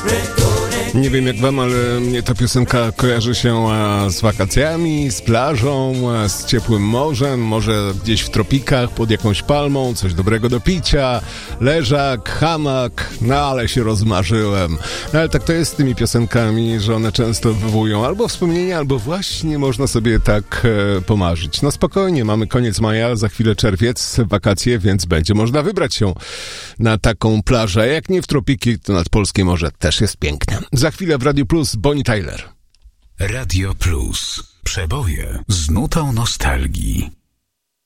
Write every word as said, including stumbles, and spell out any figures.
Nie wiem jak wam, ale mnie ta piosenka kojarzy się z wakacjami, z plażą, z ciepłym morzem, może gdzieś w tropikach, pod jakąś palmą, coś dobrego do picia, leżak, hamak, no ale się rozmarzyłem. No ale tak to jest z tymi piosenkami, że one często wywołują albo wspomnienia, albo właśnie można sobie tak e, pomarzyć. No spokojnie, mamy koniec maja, za chwilę czerwiec, wakacje, więc będzie można wybrać się na taką plażę. Jak nie w tropiki, to nad polskie morze też jest piękne. Za chwilę w Radio Plus Bonnie Tyler. Radio Plus. Przeboje z nutą nostalgii.